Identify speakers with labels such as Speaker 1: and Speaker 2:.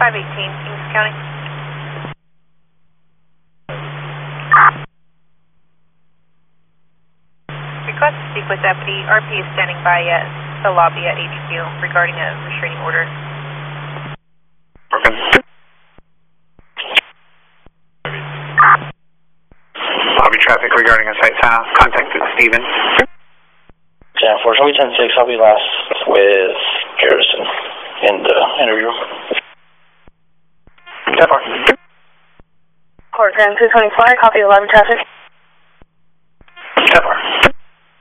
Speaker 1: 518, Kings County. Request to speak with Deputy. RP is standing by at the lobby at HQ regarding a restraining order.
Speaker 2: Broken. Lobby traffic regarding a site file. Contacted Steven.
Speaker 3: Yeah, unfortunately, 10-6, I'll be last with Garrison in the interview room.
Speaker 2: Step on.
Speaker 4: Court Grand 225, copy 11 traffic.